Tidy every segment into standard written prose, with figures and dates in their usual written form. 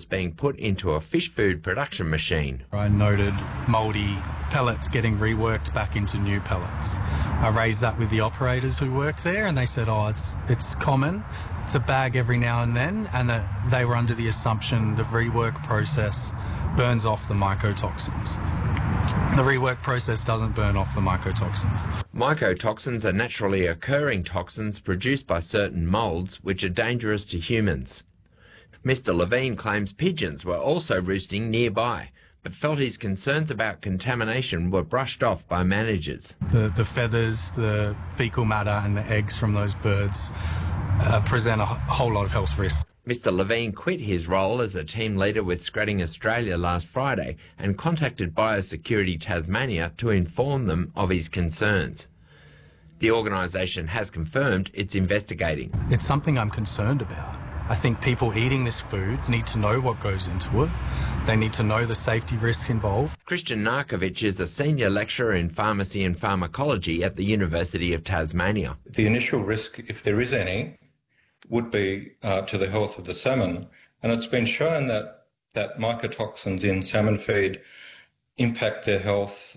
being put into a fish food production machine. I noted mouldy pellets getting reworked back into new pellets. I raised that with the operators who worked there, and they said, it's common. It's a bag every now and then, and that they were under the assumption the rework process burns off the mycotoxins. The rework process doesn't burn off the mycotoxins. Mycotoxins are naturally occurring toxins produced by certain moulds which are dangerous to humans. Mr. Levine claims pigeons were also roosting nearby, but felt his concerns about contamination were brushed off by managers. The feathers, the fecal matter and the eggs from those birds present a whole lot of health risks. Mr. Levine quit his role as a team leader with Scratting Australia last Friday and contacted Biosecurity Tasmania to inform them of his concerns. The organisation has confirmed it's investigating. It's something I'm concerned about. I think people eating this food need to know what goes into it. They need to know the safety risks involved. Christian Narkovich is a senior lecturer in pharmacy and pharmacology at the University of Tasmania. The initial risk, if there is any, would be to the health of the salmon. And it's been shown that mycotoxins in salmon feed impact their health,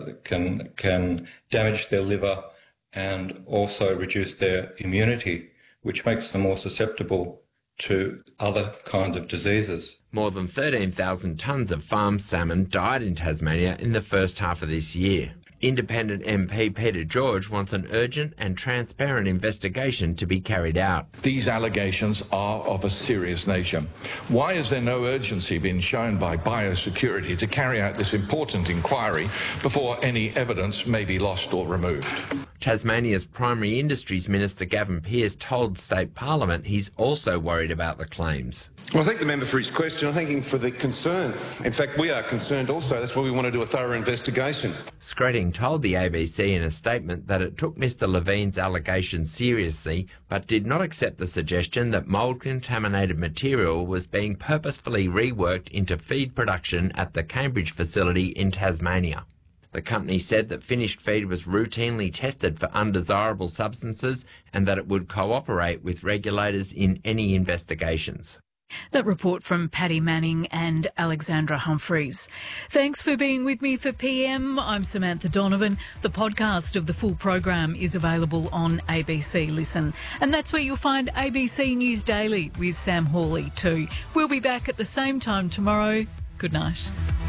can damage their liver and also reduce their immunity, which makes them more susceptible to other kinds of diseases. More than 13,000 tonnes of farmed salmon died in Tasmania in the first half of this year. Independent MP Peter George wants an urgent and transparent investigation to be carried out. These allegations are of a serious nature. Why has there no urgency been shown by Biosecurity to carry out this important inquiry before any evidence may be lost or removed? Tasmania's Primary Industries Minister Gavin Pearce told State Parliament he's also worried about the claims. Well, I thank the member for his question. I thank him for the concern. In fact, we are concerned also. That's why we want to do a thorough investigation. Scratting told the ABC in a statement that it took Mr. Levine's allegations seriously, but did not accept the suggestion that mould-contaminated material was being purposefully reworked into feed production at the Cambridge facility in Tasmania. The company said that finished feed was routinely tested for undesirable substances and that it would cooperate with regulators in any investigations. That report from Paddy Manning and Alexandra Humphreys. Thanks for being with me for PM. I'm Samantha Donovan. The podcast of the full program is available on ABC Listen. And that's where you'll find ABC News Daily with Sam Hawley too. We'll be back at the same time tomorrow. Good night.